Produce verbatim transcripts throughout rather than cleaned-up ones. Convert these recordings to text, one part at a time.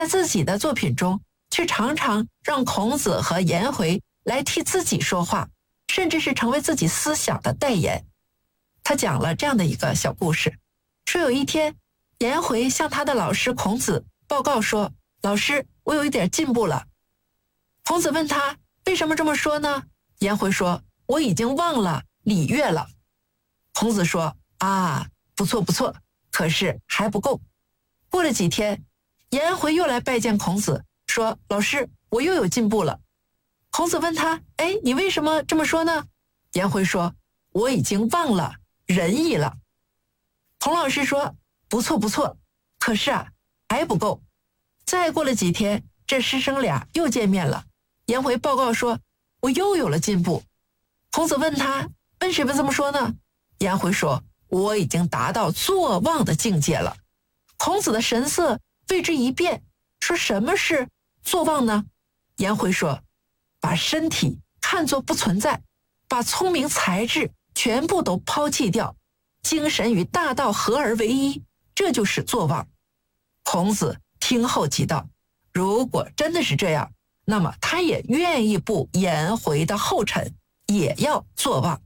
在自己的作品中却常常让孔子和颜回来替自己说话，甚至是成为自己思想的代言。他讲了这样的一个小故事，说有一天颜回向他的老师孔子报告说，老师，我有一点进步了。孔子问他为什么这么说呢？颜回说，我已经忘了礼乐了。孔子说，啊，不错不错，可是还不够。过了几天，颜回又来拜见孔子，说，老师，我又有进步了。孔子问他，哎，你为什么这么说呢？颜回说，我已经忘了仁义了。孔老师说，不错不错，可是啊，还不够。再过了几天，这师生俩又见面了，颜回报告说，我又有了进步。孔子问他，为什么这么说呢？颜回说，我已经达到坐忘的境界了。孔子的神色为之一变，说，什么是坐忘呢？颜回说，把身体看作不存在，把聪明才智全部都抛弃掉，精神与大道合而为一，这就是坐忘。孔子听后即道，如果真的是这样，那么他也愿意步颜回的后尘，也要坐忘。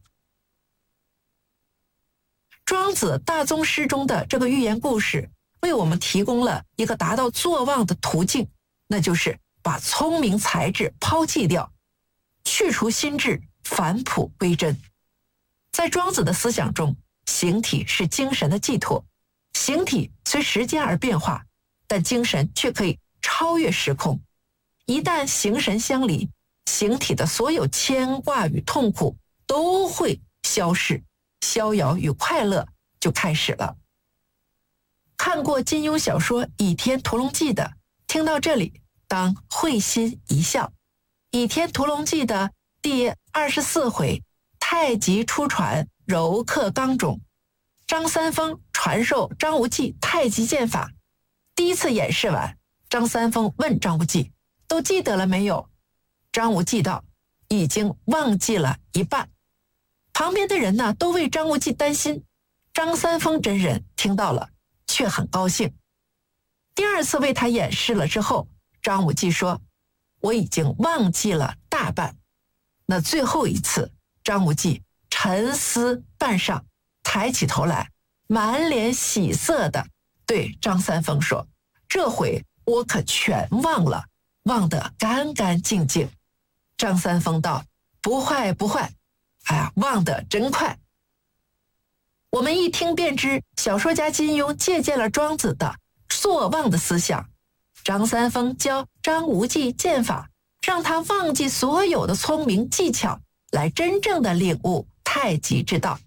庄子大宗师中的这个寓言故事为我们提供了一个达到坐忘的途径，那就是把聪明才智抛弃掉，去除心智，返璞归真。在庄子的思想中，形体是精神的寄托，形体随时间而变化，但精神却可以超越时空。一旦形神相离，形体的所有牵挂与痛苦都会消逝，逍遥与快乐就开始了。看过金庸小说《倚天屠龙记》的，听到这里当会心一笑。《倚天屠龙记》的第二十四回，太极出传，柔克刚中，张三丰传授张无忌太极剑法。第一次演示完，张三丰问张无忌，都记得了没有？张无忌道，已经忘记了一半。旁边的人呢，都为张无忌担心。张三丰真人听到了，却很高兴。第二次为他演示了之后，张无忌说，我已经忘记了大半。那最后一次，张无忌沉思半晌，抬起头来，满脸喜色的对张三丰说，这回我可全忘了，忘得干干净净。张三丰道，不坏不坏，哎呀，忘得真快。我们一听便知，小说家金庸借鉴了庄子的坐忘的思想。张三丰教张无忌剑法，让他忘记所有的聪明技巧，来真正的领悟太极之道。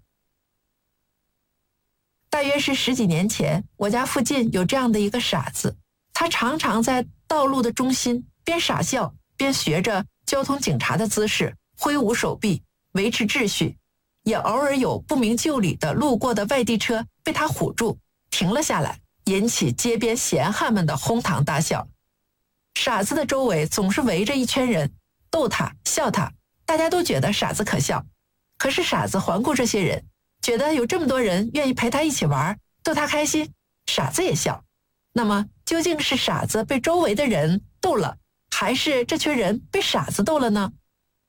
大约是十几年前，我家附近有这样的一个傻子，他常常在道路的中心边傻笑边学着交通警察的姿势挥舞手臂维持秩序，也偶尔有不明就里的路过的外地车被他唬住停了下来，引起街边闲汉们的哄堂大笑。傻子的周围总是围着一圈人，逗他笑他，大家都觉得傻子可笑。可是傻子环顾这些人，觉得有这么多人愿意陪他一起玩，逗他开心，傻子也笑。那么究竟是傻子被周围的人逗了，还是这群人被傻子逗了呢？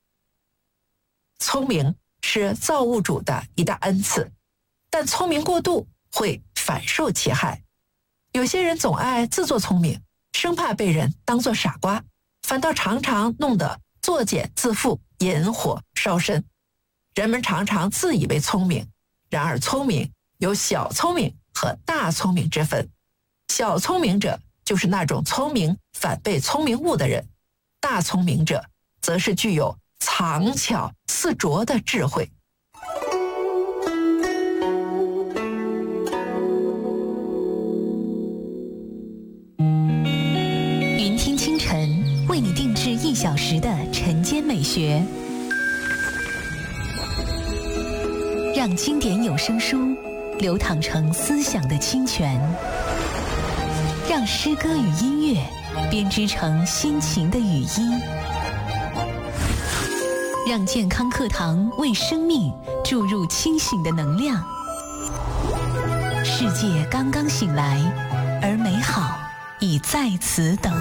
聪明是造物主的一大恩赐，但聪明过度会反受其害。有些人总爱自作聪明，生怕被人当作傻瓜，反倒常常弄得作茧自缚，引火烧身。人们常常自以为聪明，然而聪明有小聪明和大聪明之分。小聪明者就是那种聪明反被聪明误的人，大聪明者则是具有藏巧似拙的智慧。 云听清晨为你定制一小时的晨间美学，让经典有声书流淌成思想的清泉，让诗歌与音乐编织成心情的雨衣，让健康课堂为生命注入清醒的能量。世界刚刚醒来，而美好已在此等。